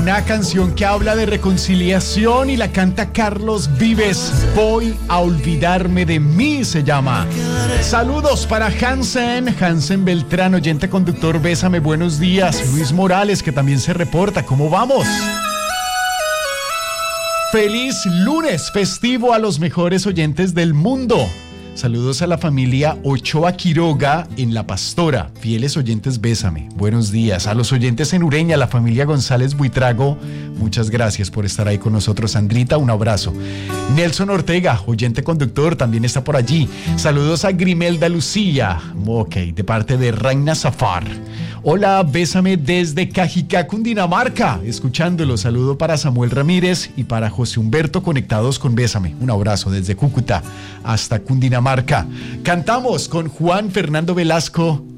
una canción que habla de reconciliación y la canta Carlos Vives. Voy a olvidarme de mí se llama. Saludos para Hansen Beltrán, oyente conductor, bésame, buenos días. Luis Morales, que también se reporta, ¿cómo vamos? Feliz lunes festivo a los mejores oyentes del mundo. Saludos a la familia Ochoa Quiroga en La Pastora. Fieles oyentes, bésame. Buenos días. A los oyentes en Ureña, la familia González Buitrago, muchas gracias por estar ahí con nosotros. Sandrita, un abrazo. Nelson Ortega, oyente conductor, también está por allí. Saludos a Grimelda Lucía. Ok, de parte de Reina Zafar. Hola, bésame desde Cajicá, Cundinamarca. Escuchándolo, saludo para Samuel Ramírez y para José Humberto, conectados con Bésame. Un abrazo desde Cúcuta hasta Cundinamarca. Cantamos con Juan Fernando Velasco